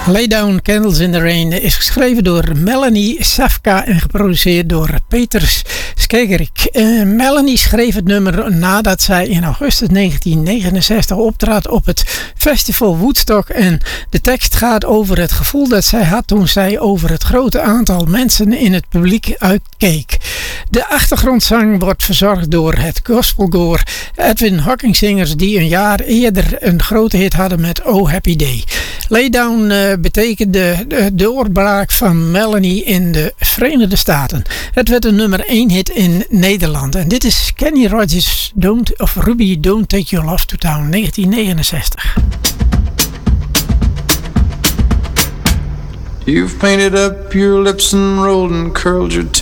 Lay Down Candles in the Rain is geschreven door Melanie Safka en geproduceerd door Peter Skegerik. Melanie schreef het nummer nadat zij in augustus 1969 optrad op het festival Woodstock. En de tekst gaat over het gevoel dat zij had toen zij over het grote aantal mensen in het publiek uitkeek. De achtergrondzang wordt verzorgd door het gospelkoor Edwin Hockingzingers, die een jaar eerder een grote hit hadden met Oh Happy Day. Lay Down betekende de doorbraak van Melanie in de Verenigde Staten. Het werd een nummer 1 hit in Nederland. En dit is Kenny Rogers Ruby Don't Take Your Love to Town, 1969. You've painted up your lips and rolled and curled your